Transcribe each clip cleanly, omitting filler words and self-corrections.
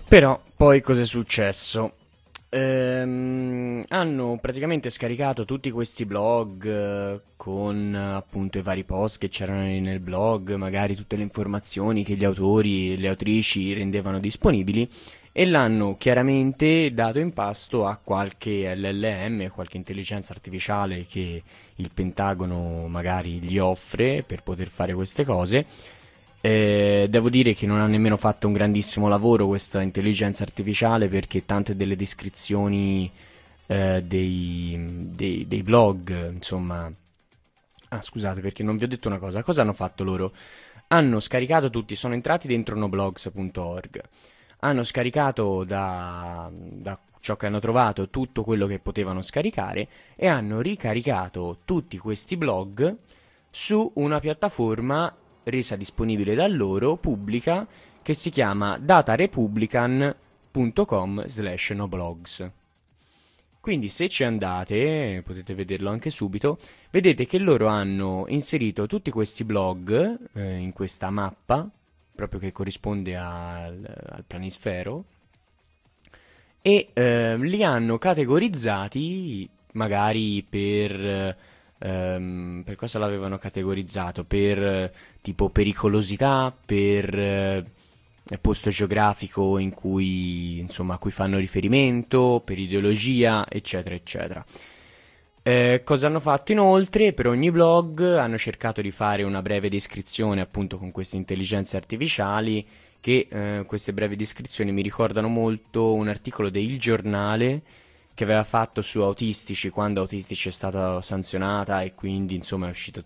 Però poi cos'è successo? Hanno praticamente scaricato tutti questi blog con appunto i vari post che c'erano nel blog, magari tutte le informazioni che gli autori e le autrici rendevano disponibili e l'hanno chiaramente dato in pasto a qualche LLM, qualche intelligenza artificiale che il Pentagono magari gli offre per poter fare queste cose. Devo dire che non ha nemmeno fatto un grandissimo lavoro questa intelligenza artificiale perché tante delle descrizioni dei blog, insomma. Ah, scusate, perché non vi ho detto una cosa. Cosa hanno fatto loro? Hanno scaricato tutti, sono entrati dentro noblogs.org. Hanno scaricato da ciò che hanno trovato tutto quello che potevano scaricare e hanno ricaricato tutti questi blog su una piattaforma resa disponibile da loro, pubblica, che si chiama datarepublican.com/noblogs. Quindi se ci andate, potete vederlo anche subito, vedete che loro hanno inserito tutti questi blog in questa mappa, proprio che corrisponde al planisfero, e li hanno categorizzati magari per cosa l'avevano categorizzato? Per tipo pericolosità, per posto geografico in cui, insomma, a cui fanno riferimento, per ideologia, eccetera, eccetera. Cosa hanno fatto inoltre? Per ogni blog hanno cercato di fare una breve descrizione appunto con queste intelligenze artificiali che queste brevi descrizioni mi ricordano molto un articolo del Giornale che aveva fatto su Autistici quando Autistici è stata sanzionata e quindi insomma è uscita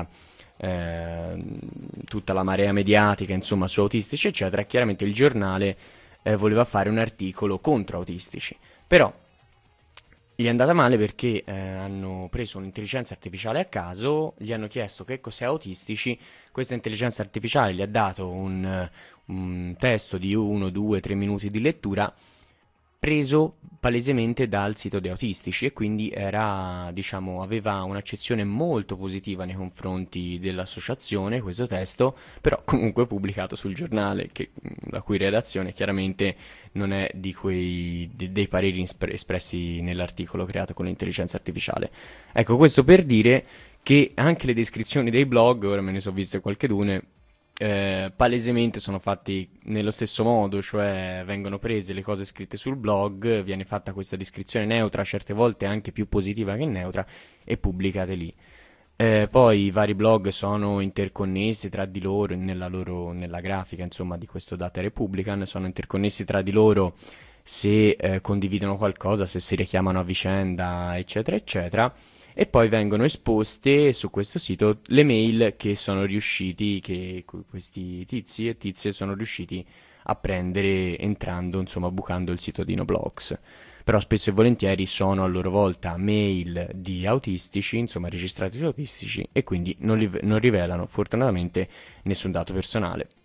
tutta la marea mediatica insomma su Autistici eccetera e chiaramente il Giornale voleva fare un articolo contro Autistici, però gli è andata male perché hanno preso un'intelligenza artificiale a caso, gli hanno chiesto che cos'è Autistici, questa intelligenza artificiale gli ha dato un testo di 1, 2, 3 minuti di lettura preso palesemente dal sito di Autistici e quindi era, diciamo, aveva un'accezione molto positiva nei confronti dell'associazione, questo testo, però comunque pubblicato sul giornale, la cui redazione chiaramente non è dei pareri espressi nell'articolo creato con l'intelligenza artificiale. Ecco, questo per dire che anche le descrizioni dei blog, ora me ne sono viste qualchedune, palesemente sono fatti nello stesso modo, cioè vengono prese le cose scritte sul blog, viene fatta questa descrizione neutra, certe volte anche più positiva che neutra, e pubblicate lì. Poi i vari blog sono interconnessi tra di loro, nella grafica insomma di questo Data Republican, sono interconnessi tra di loro se condividono qualcosa, se si richiamano a vicenda, eccetera, eccetera. E poi vengono esposte su questo sito le mail che sono riusciti, che questi tizi e tizie sono riusciti a prendere entrando, insomma, bucando il sito di Noblogs. Però spesso e volentieri sono a loro volta mail di autistici, insomma, registrati su autistici e quindi non rivelano fortunatamente nessun dato personale.